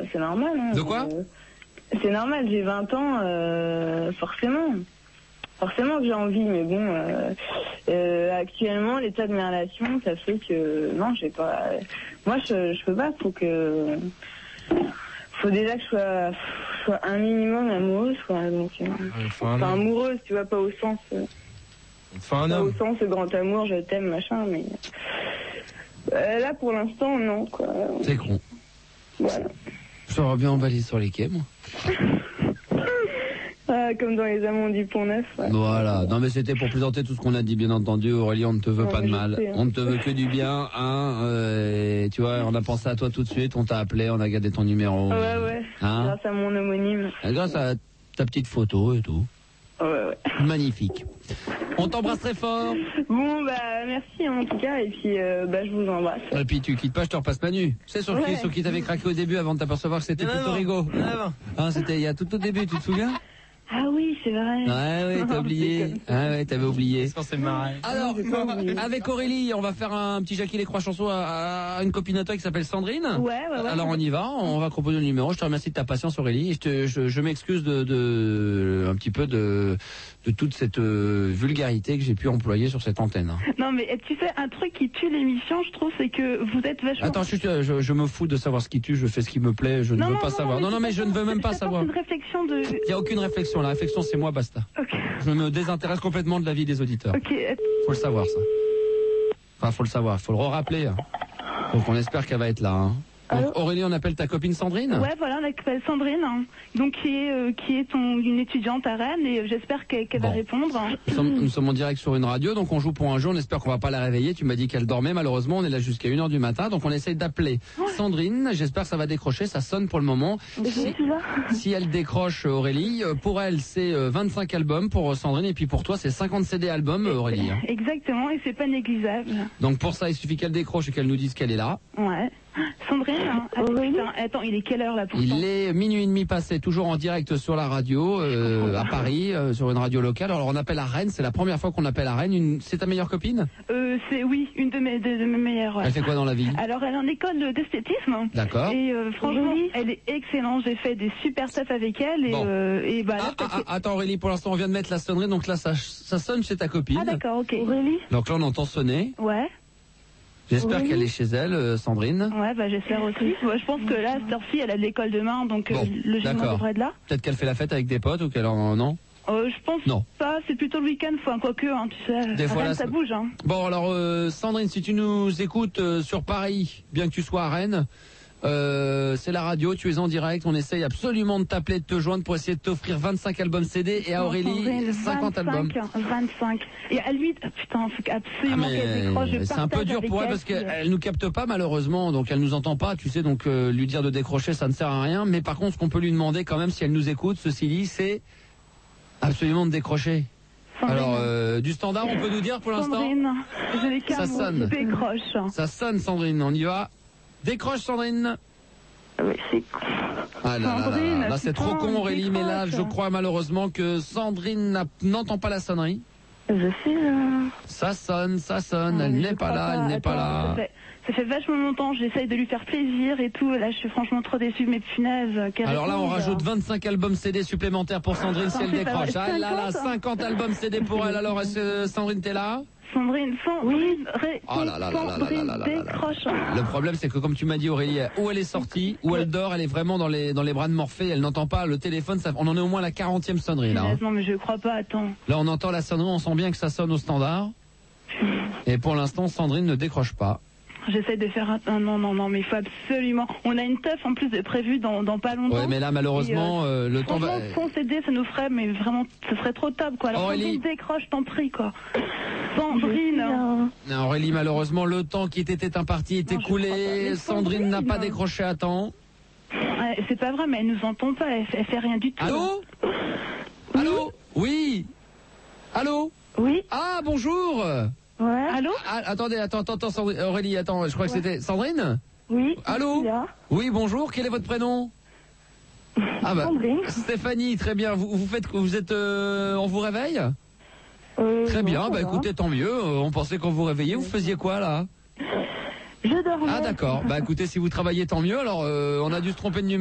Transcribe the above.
c'est normal. Hein, de quoi c'est normal, j'ai 20 ans, forcément. Forcément que j'ai envie, mais bon, actuellement, l'état de mes relations, ça fait que, non, j'ai pas... Moi, je peux pas, faut déjà que je sois un minimum amoureuse, quoi. Donc, amoureuse, tu vois, pas au sens... pas au sens grand amour, je t'aime, machin, mais... là, pour l'instant, non, quoi. C'est con. Voilà. J'aurais bien emballé sur les quais, moi. Comme dans les amants du Pont-Neuf. Ouais. Voilà. Non, mais c'était pour présenter tout ce qu'on a dit, bien entendu. Aurélie, on ne te veut pas de mal. Sais, hein. On ne te veut que du bien. Hein, tu vois, on a pensé à toi tout de suite. On t'a appelé, on a gardé ton numéro. Ouais. Hein, grâce à mon homonyme. grâce à ta petite photo et tout. Ouais. Magnifique. On t'embrasse très fort. Bon, merci en tout cas. Et puis, je vous embrasse. Et puis, tu quittes pas, je te repasse Manu. C'est sur qui t'avais craqué au début avant de t'apercevoir que c'était plutôt rigolo. Hein, c'était il y a tout au début, tu te souviens? Ah oui, c'est vrai. Ouais, t'as oublié. T'avais oublié. C'est marrant. Alors, avec Aurélie, on va faire un petit Jackie les Croix chanson à une copine à toi qui s'appelle Sandrine. Ouais. Alors on y va, on va composer le numéro. Je te remercie de ta patience, Aurélie. Et je m'excuse un petit peu de toute cette vulgarité que j'ai pu employer sur cette antenne. Non, mais tu sais, un truc qui tue l'émission, je trouve, c'est que vous êtes vachement... Attends, je me fous de savoir ce qui tue, je fais ce qui me plaît, je ne veux pas savoir. Non, mais je ne veux même pas savoir. C'est une réflexion de... Il n'y a aucune réflexion, la réflexion c'est moi, basta. Ok. Je me désintéresse complètement de la vie des auditeurs. Ok. Faut le savoir, ça. Enfin, faut le savoir, faut le rappeler. Donc on espère qu'elle va être là. Hein. Donc, Aurélie, on appelle ta copine Sandrine? Ouais, voilà, on appelle Sandrine, hein, donc qui est une étudiante à Rennes, et j'espère qu'elle va répondre. Nous sommes en direct sur une radio, donc on joue pour un jeu, on espère qu'on va pas la réveiller. Tu m'as dit qu'elle dormait, malheureusement, on est là jusqu'à 1h du matin, donc on essaye d'appeler Sandrine. J'espère que ça va décrocher, ça sonne pour le moment. Si elle décroche, Aurélie, pour elle c'est 25 albums pour Sandrine, et puis pour toi c'est 50 CD albums, Aurélie. Hein. Exactement, et c'est pas négligeable. Donc pour ça, il suffit qu'elle décroche et qu'elle nous dise qu'elle est là. Ouais. Sandrine, attends, il est quelle heure là pourtant? Il est 00h30 passé, toujours en direct sur la radio, à Paris, sur une radio locale. Alors on appelle à Rennes, c'est la première fois qu'on appelle à Rennes. C'est ta meilleure copine? C'est une de mes meilleures. Ouais. Elle fait quoi dans la vie? Alors elle est en école d'esthétisme. D'accord. Et franchement, elle est excellente. J'ai fait des super stuff avec elle. Et attends Aurélie, pour l'instant on vient de mettre la sonnerie, donc là ça sonne chez ta copine. Ah d'accord, ok. Aurélie. Donc là on entend sonner. Ouais. J'espère qu'elle est chez elle, Sandrine. Ouais, j'espère aussi. Je pense que là, cette fille, elle a de l'école demain, donc logiquement, devrait être là. Peut-être qu'elle fait la fête avec des potes ou qu'elle en... Non je pense pas, c'est plutôt le week-end, quoique, hein, tu sais. Des fois, ça bouge. Hein. Bon, alors, Sandrine, si tu nous écoutes sur Paris, bien que tu sois à Rennes, c'est la radio, tu es en direct, on essaye absolument de t'appeler, de te joindre pour essayer de t'offrir 25 albums CD et à Aurélie 50 albums. 25. Et à lui, putain, faut absolument qu'elle décroche. C'est un peu dur pour elle parce qu'elle nous capte pas malheureusement, donc elle nous entend pas, tu sais, donc lui dire de décrocher ça ne sert à rien, mais par contre ce qu'on peut lui demander quand même si elle nous écoute, ceci dit, c'est absolument de décrocher. Sandrine. Alors, du standard, on peut nous dire pour l'instant? Ça sonne. Décroche. Ça sonne, Sandrine, on y va. Décroche, Sandrine. Mais c'est con. Ah là, c'est trop con, Aurélie, mais là, je crois malheureusement que Sandrine n'entend pas la sonnerie. Je sais. Ça sonne, elle n'est pas là. Ça fait vachement longtemps, j'essaye de lui faire plaisir et tout, et là je suis franchement trop déçue, mais punaise. Alors là on rajoute 25 albums CD supplémentaires pour Sandrine si elle décroche. Ah là, 50 albums CD pour elle, alors Sandrine, t'es là? Sandrine, décroche. Le problème c'est que comme tu m'as dit Aurélie, où elle est sortie, où elle dort, elle est vraiment dans les bras de Morphée, elle n'entend pas le téléphone, on en est au moins à la 40e sonnerie là. Non mais je crois pas, attends. Là on entend la sonnerie, on sent bien que ça sonne au standard. Et pour l'instant Sandrine ne décroche pas. J'essaie de faire non, mais il faut absolument. On a une teuf en plus de prévue dans pas longtemps. Ouais, mais là malheureusement le temps va. Son CD, ça nous ferait, mais vraiment, ce serait trop top quoi. Alors Aurélie, décroche, t'en prie quoi. Sandrine. Non, Aurélie, malheureusement le temps qui était imparti est écoulé. Sandrine n'a pas décroché à temps. C'est pas vrai, mais elle nous entend pas. Elle fait rien du tout. Allô? Allô? Oui. Allô? Oui. Ah bonjour. Ouais. Allô? Attendez, attends, Sandrine, Aurélie, attends, je crois que c'était Sandrine? Oui. Allô? Oui, bonjour, quel est votre prénom? Sandrine. Stéphanie, très bien. Vous êtes, on vous réveille? Très bien, écoutez, tant mieux. On pensait qu'on vous réveillait. Vous faisiez quoi là? Je dormais. Ah d'accord. Écoutez, si vous travaillez, tant mieux. Alors, on a dû se tromper de numéro.